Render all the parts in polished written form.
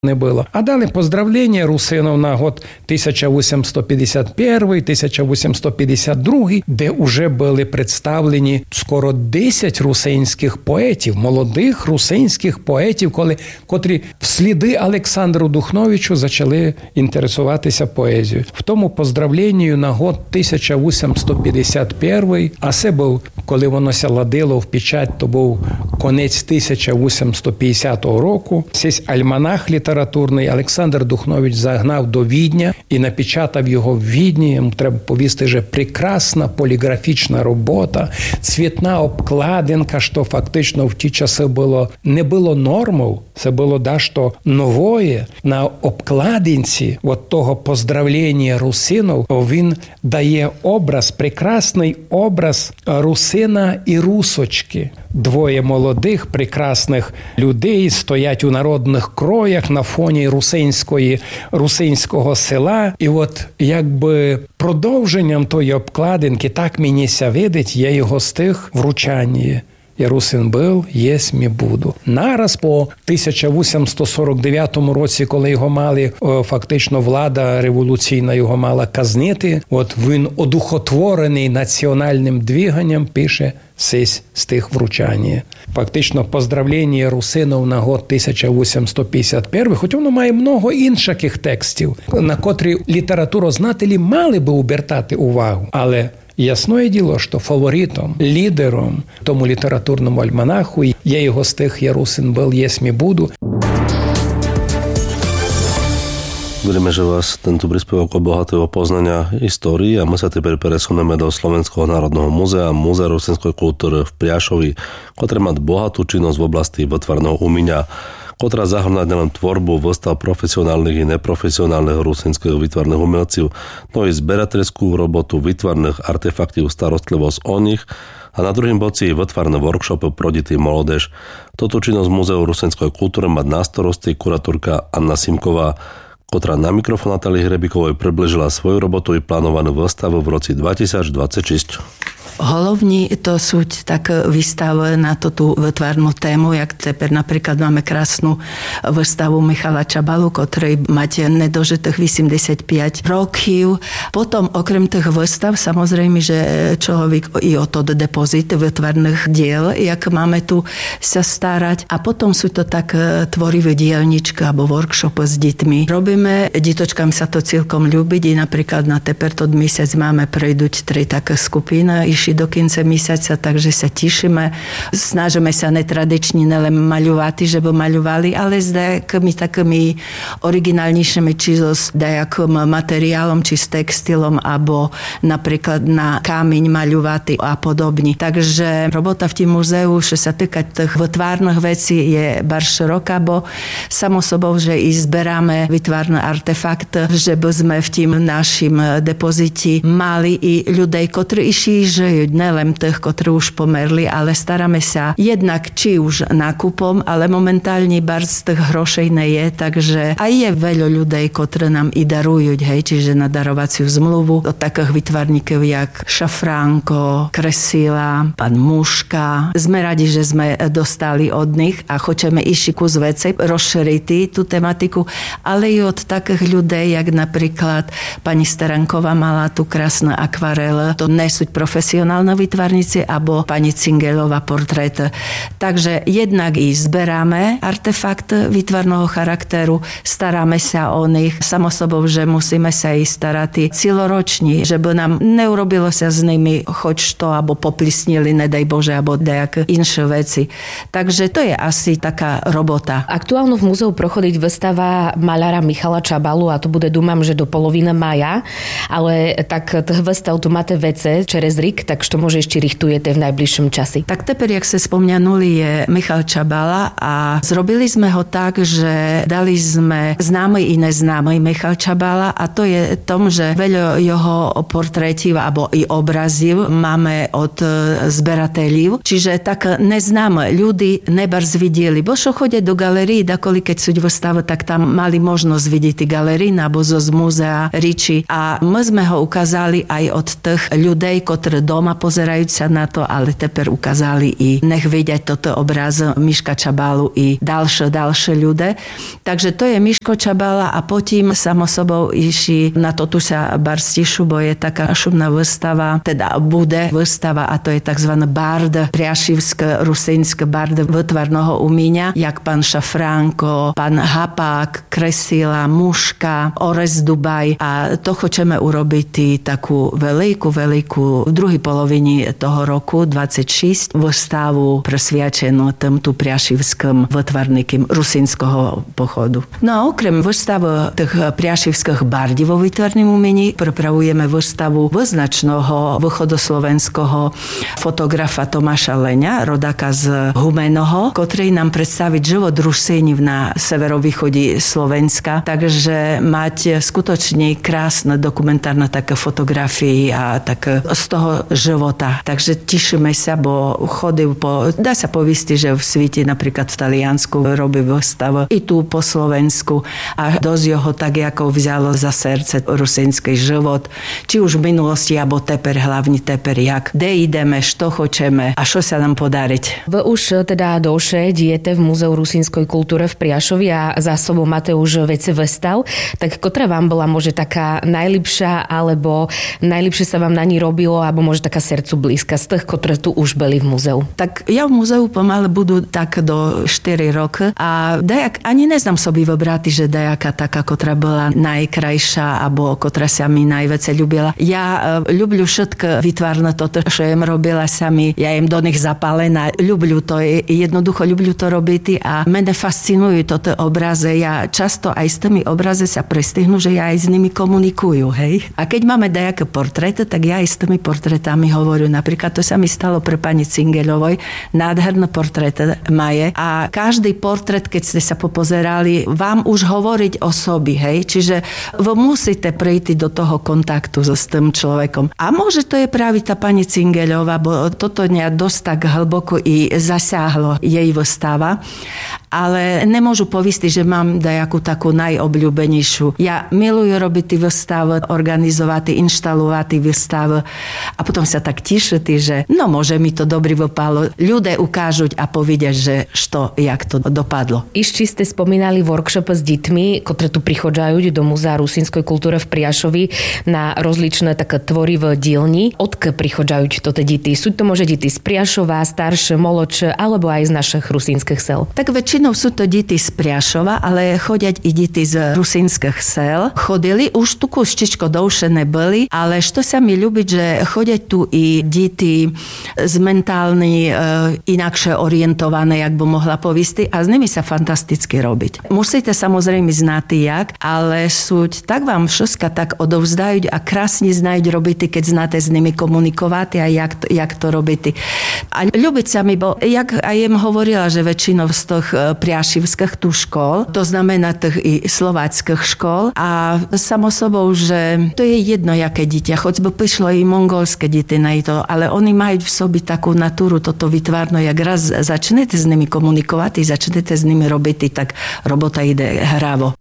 не було. А далі поздравлення русинів на год 1851-1852, де вже були представлені скоро 10 русинських поетів, молодих русинських поетів, котрі всліди Олександру Духновичу почали інтересуватися поезією. В тому поздравленню на год 1851, а це був, коли воно ся ладило в печать, то був конець 1850 року. Цей альманах літературний Олександр Духнович загнав до Відня і напечатав його в Відні. Йому треба повісти, що прекрасна поліграфічна робота, цвітна обкладинка, що фактично в ті часи не було нормою, це було дещо нове. На обкладинці от того поздравлення русинів він дає образ, прекрасний образ русина і русочки. Двоє молодих, прекрасних людей стоять у народних кроях на фоні русинського села. І от якби продовженням тої обкладинки, так мені ся видить, є його стих «Вручання». «Я русин був, єсмь і буду». Нараз по 1849 році, коли його мали, фактично влада революційна його мала казнити, от він одухотворений національним двиганням пише сись стих «Вручання». Фактично поздравлення русинів на год 1851, хоч воно має много інших текстів, на котрі літературознателі мали би обертати увагу, але ясне діло, що фаворитом, лідером тому літературному альманаху є його стих «Я русин был, єсмь і буду». Veríme, že vás tento príspevok obohatilo poznania histórii a my sa teper presunieme do Slovenského národného múzea, Múzea rusinskej kultúry v Priašovi, ktoré má bohatú činnosť v oblasti výtvarného umenia, ktorá zahrňa nielen tvorbu výstav profesionálnych i neprofesionálnych rusinských výtvarných umelcov, no i zberateľskú robotu výtvarných artefaktov, starostlivosť o nich a na druhým boci výtvarné workshopy pro deti mládež. Toto činnosť Múzeu rusinskej kultúry má na starosti kuratúrka Anna Simková, ktorá na mikrofón Natálii Hrebikovej približila svoju robotu i plánovanú výstavu v roci 2026. Hlavní to sú tak výstavy na tú výtvarnú tému, jak teper napríklad máme krásnu výstavu Michala Čabalu, ktorý máte nedožitých 85 rokov. Potom okrem tých výstav samozrejme, že človek i o to depozit výtvarných diel, jak máme tu sa starať. A potom sú to tak tvorivé dielničky alebo workshopy s deťmi. Robíme, ditočkám sa to celkom ľúbiť i napríklad na teper tot mesiac máme prejdúť 3 také skupiny, do konca mesiaca, takže sa tešíme. Snažíme sa netradične nelen maľovať, že by maľovali, ale s takými originálnejšími, či s nejakým materiálom, či s textilom, alebo napríklad na kameň maľovať a podobne. Takže robota v tým muzeu, že sa týka tých vytvárnych vecí, je bar široká, bo samo sobou, že i zberáme vytvárne artefakty, že by sme v tým našim depozite mali i ľudí, ktorí išli žijú, nelen tých, ktorí už pomerli, ale staráme sa jednak či už nákupom, ale momentálne bar z tých hrošej nie je, takže aj je veľa ľudí, ktorí nám i darujú, hej, čiže na darovaciu zmluvu od takých vytvarníkov, jak Šafránko, Kresila, pán Muška. Sme radi, že sme dostali od nich a chceme ešte kus veci rozšíriť tú tematiku, ale i od takých ľudí, jak napríklad pani Staranková mala tu krásne akvarele, to nesú profesionálne výtvarníci, alebo pani Cingelová portrét. Takže jednak i zberáme artefakt výtvarného charakteru, staráme sa o nich, samo sobou, že musíme sa i starať celoročne, že by nám neurobilo sa s nimi choď što, alebo poplisnili, nedaj Bože, alebo nejaké inšie veci. Takže to je asi taká robota. Aktuálno v múzeu prochodiť výstava malára Michala Čabalu a to bude, dúmam, že do poloviny mája, ale tak tých výstav tu máte vece čerez rik, tak što môže ešte richtujete v najbližšom časi? Tak teper, jak ste spomňanuli, je Michal Čabala a zrobili sme ho tak, že dali sme známy i neznámy Michal Čabala a to je tom, že veľa jeho portrétov alebo i obrazів máme od zberateľov, čiže tak neznáme ľudí nebarz videli, bo čo chodia do galerii, dakoli keď sú výstavy, tak tam mali možnosť vidieť galerii alebo zo z múzea Riči a my sme ho ukázali aj od tých ľudí, ktorí doma doma pozerajúc sa na to, ale teper ukázali i nech vidieť toto obraz Miška Čabalu i ďalšie ľudia. Takže to je Miško Čabala a potom samo sobou išli na to tu sa barstišu, bo je taká šumná výstava, teda bude výstava a to je takzvaný bard, priašivské, rusínske bard vytvarného umenia, jak pán Šafránko, pán Hapák, Kresila, Muška, Orez Dubaj a to chceme urobiť takú veľkú v druhej polovini toho roku 26 výstavu presviačenú tomto priašivským vytvarníkom rusínskeho pochodu. No a okrem výstavu tých priašivských bardí vo výtvarným umení pripravujeme výstavu význačného východoslovenského fotografa Tomáša Leňa, rodáka z Humenoho, ktorý nám predstaví život Rusínov na severovýchode Slovenska. Takže mať skutočne krásne dokumentárne také fotografie a tak z toho života. Takže tešíme sa, bo chodil dá sa povistiť, že v svete napríklad v Taliansku robí výstavu i tu po Slovensku a dosť ho tak ako vzalo za srdce rusínsky život, či už v minulosti, alebo teper, hlavne teper, jak kde ideme, čo chceme a čo sa nám podariť. Vy už teda došli, diete v Múzeu rusínskej kultúry v Priašovi a za sebou máte už veci výstav, tak ktorá vám bola možno taká najlepšia, alebo najlepšie sa vám na ní robilo, alebo možno taká srdcu blízka z tých, ktoré tu už boli v múzeu? Tak ja v múzeu pomaly budú tak do 4 roky a dajak, ani neznám sobie vybrať, že dajaka taká, ktorá bola najkrajšia, alebo ktorá sa mi najviac ľúbila. Ja ľúbľu všetko vytvárne toto, čo jem robila sami, ja jem do nich zapálená, ľúbľu to, jednoducho ľúbľu to robiť a mene fascinujú toto obraze. Ja často aj s tými obraze sa prestihnu, že ja aj s nimi komunikujú, hej. A keď máme dajaké portréty, tak ja aj s tými portrétami hovorím. Napríklad to sa mi stalo pre pani Cingeľovej, nádherné portréty maje a každý portrét, keď ste sa popozerali, vám už hovoriť o sobi, hej. Čiže vy musíte prejsť do toho kontaktu so s tým človekom. A môže to je práve tá pani Cingeľová, bo toto nejak dosť tak hlboko i zasiahlo jej výstava. Ale nemôžu povistiť, že mám dajakú takú najobľúbenejšiu. Ja milujú robiť výstavy, organizovať, inštalovať výstavy a potom sa tak tišiť, že no môže mi to dobrý vypálo. Ľudia ukážuť a povedať, že što, jak to dopadlo. Ešte ste spomínali workshop s deťmi, ktoré tu prichodzajú do Múzea rusínskej kultúry v Priašovi na rozličné také tvorivé dielni. Odkiaľ prichodzajú toto deti? Sú to môže deti z Priašova, staršie, moločie, alebo aj z našich rusínskych sel? Tak väčšinou sú to deti z Priašova, ale chodiať i deti z rusínskych sel. Chodili, už tu kuštičko dlhšie neboli, ale što sa mi ľúbi, že chodiať tu i deti z mentálne inakšie orientované, jak by mohla povistiť, a s nimi sa fantasticky robiť. Musíte samozrejme znať jak, ale sú tak vám všetko tak odovzdajú a krásne znajú robiť, keď znáte s nimi komunikovať a jak to robiť. A ľúbiť sa mi, bo jak aj jem hovorila, že väčšinou z tých priašivských tu škol, to znamená tých i slováckých škol a samo sobou, že to je jedno, jaké dieťa, choď by prišlo i mongolské deti na to, ale oni majú v sobi takú natúru, toto vytvárno, jak raz začnete s nimi komunikovať i začnete s nimi robiť, tak robota ide hravo.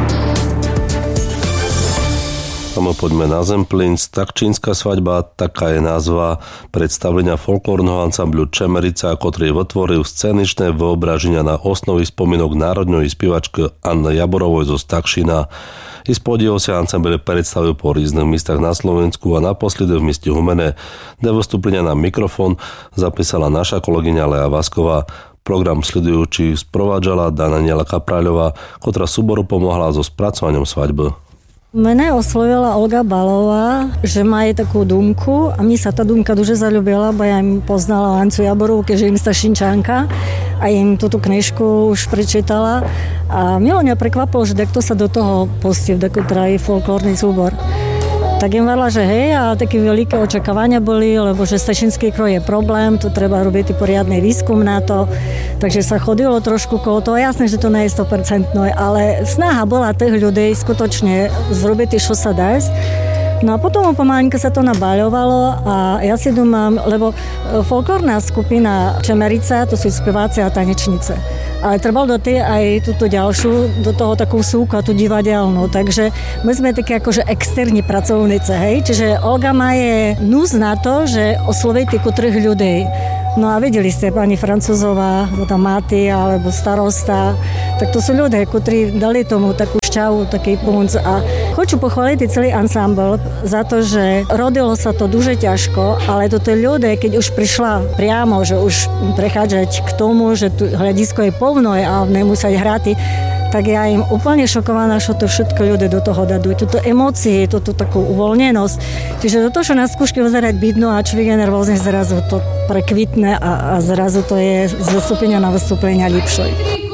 A my poďme na Zemplín. Takčínska svadba, taká je názva predstavenia folklórneho ansamblu Čemerica, ktorý vytvoril scéničné vyobraženia na osnovi spomínok národnej spievačky Anny Jaborovej zo Stakšina. I spodiel sa ansambel predstavil po rôznych miestach na Slovensku a naposledy v meste Humene, kde vystúplenia na mikrofón zapísala naša kolegyňa Lea Vasková. Program sledujúci sprovádzala Daniela Kapráľová, ktorá súboru pomohla so spracovaním svadby. Mene oslovila Olga Balová, že má jej takú dumku a mne sa tá dumka duže zaľúbila, bo ja im poznala Ancu Jaborovú, keďže im Stašinčanka a im túto knižku už prečítala a mňa prekvapilo, že takto sa do toho pustí v takú trají folklórny súbor. Tak im vedla, že hej, a také veľké očakávania boli, lebo že Stašinský kroj je problém, tu treba robiť poriadny výskum na to, takže sa chodilo trošku kolo toho, jasné, že to nie je 100%, ale snaha bola tých ľudí skutočne zrobiť, čo sa dá. No a potom pomalinko sa to nabaľovalo a ja si domám, lebo folklórna skupina Čemerica, to sú speváci a tanečnice. ale trebal do tej aj túto ďalšiu, do toho takú súka, tú divadelnú. Takže my sme také akože externí pracovnice, hej. Čiže Olga má je núz na to, že osloví tých ktorých ľudí. No a videli ste pani Francúzová, tam Máty alebo starosta, tak to sú ľudia, ktorí dali tomu takú šťavu, taký punc a chcú pochváliť celý ansámbl za to, že rodilo sa to duže ťažko, ale toto ľudia, keď už prišla priamo, že už prechádzať k tomu, že tu hľadisko je plno a nemusieť hrať, tak ja im úplne šokovaná, že to všetko ľudia do toho dajú. Túto emócie, túto takú uvoľnenosť. Čiže do toho, čo na skúške vyzerať bydno a človek je nervózny, zrazu to prekvitne a zrazu to je z vystúpenia na vystúpenia lepšie.